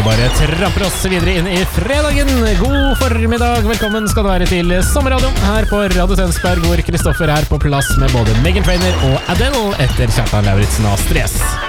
bare tramper oss videre inn i fredagen. God formiddag, velkommen skal du være til Sommerradio her på Radio Tønsberg, hvor Kristoffer er på plass med både Meghan Trainor og Adele etter Kjartan Lauritzen og Stress.